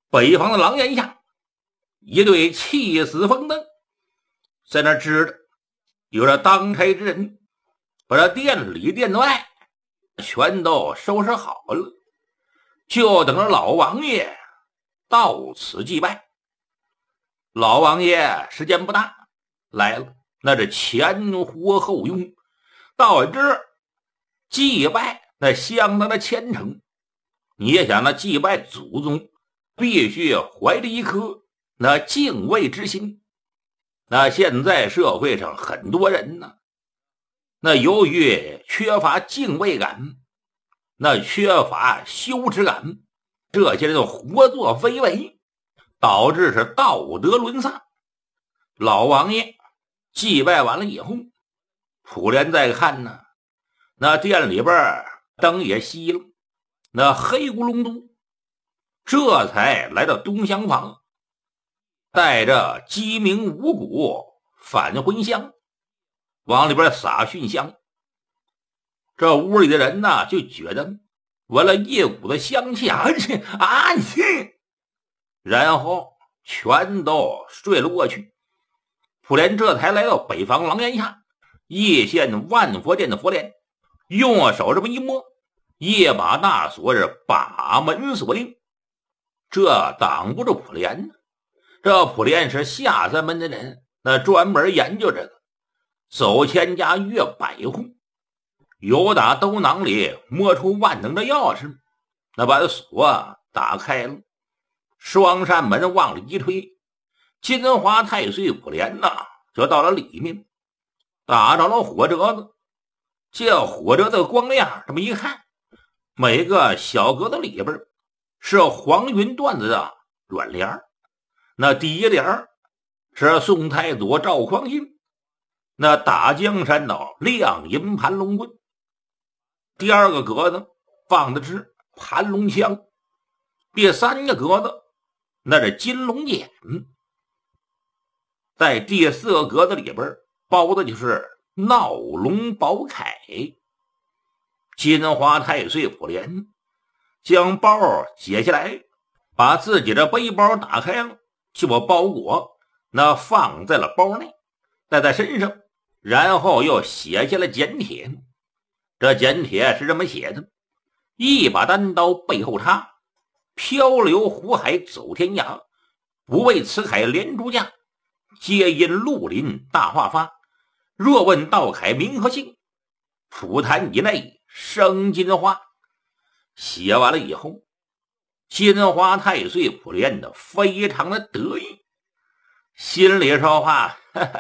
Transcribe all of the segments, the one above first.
北方的廊檐下，一对气死风灯在那支着，有着当差之人把这店里店外全都收拾好了，就等着老王爷到此祭拜。老王爷时间不大来了，那是前呼后拥，到这儿祭拜那相当的虔诚。你也想那祭拜祖宗必须怀着一颗那敬畏之心。那现在社会上很多人呢，那由于缺乏敬畏感，那缺乏羞耻感，这些人都胡作非为，导致是道德沦丧。老王爷祭拜完了以后，普莲再看呢，那店里边灯也熄了，那黑咕隆咚，这才来到东厢房，带着鸡鸣五谷返魂香往里边撒熏香。这屋里的人呢就觉得闻了一股的香气，然后全都睡了过去。普莲这才来到北方廊檐下，谒见万佛殿的佛莲，用手这么一摸，一把大锁是把门锁定，这挡不住普莲呢。这普莲是下三门的人，那专门研究这个，走千家越百户，由打兜囊里摸出万能的钥匙，那把锁打开了，双扇门往里一推，金华太岁普莲呐就到了里面，打着了火折子。这火折子光亮这么一看，每个小格子里边是黄云缎子的软帘，那第一帘是宋太祖赵匡胤那打江山的亮银盘龙棍，第二个格子放的是盘龙枪，第三个格子那是金龙锏，在第四个格子里边包的就是闹龙宝铠。金华太岁普莲将包解下来，把自己的背包打开了，就把包裹那放在了包内，带在身上，然后又写下了简帖。这简帖是这么写的：一把单刀背后插，漂流湖海走天涯，不为此海连珠架，皆因绿林大化发。若问道凯名和姓，普坛以内生金花。写完了以后，金花太岁普莲的非常的得意，心里说话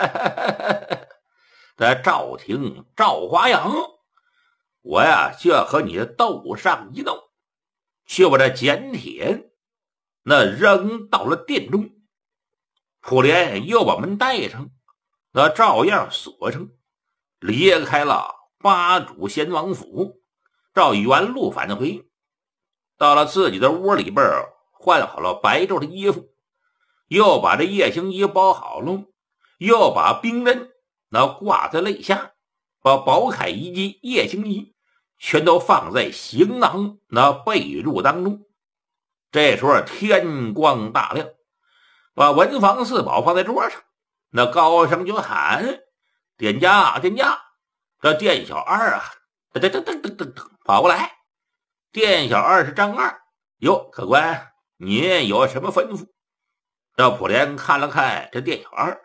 在赵廷赵华阳，我呀就要和你斗上一斗，却把这简帖那扔到了殿中。普莲又把门带上，那照样锁上，离开了八主贤王府，照原路返回，到了自己的屋里边，换好了白昼的衣服，又把这夜行衣包好了，又把兵刃那挂在肋下，把宝铠以及夜行衣全都放在行囊那被褥当中。这时候天光大亮，把文房四宝放在桌上，那高声就喊：店家店家！这店小二啊噔跑过来。店小二是张二。哟，客官您有什么吩咐？这普莲看了看这店小二，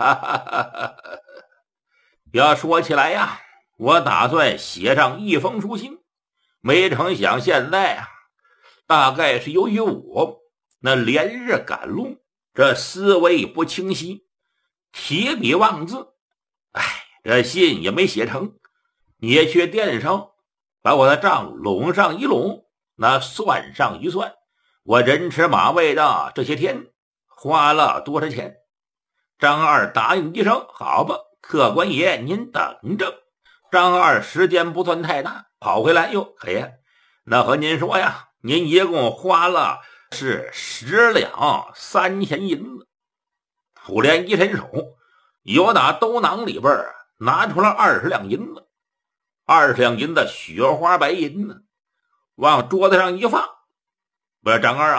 要说起来呀，我打算写上一封书信，没成想现在啊，大概是由于我那连日赶路，这思维不清晰，提笔忘字，这信也没写成。你也去店上把我的账拢上一拢，那算上一算，我人吃马喂的这些天花了多少钱。张二答应一声，好吧，客官爷您等着。张二时间不算太大，跑回来，哟，可爷，那和您说呀，您一共花了是10两3钱银子。普莲一伸手，由打兜囊里边拿出了20两银子，20两银子雪花白银子，往桌子上一放。不是张二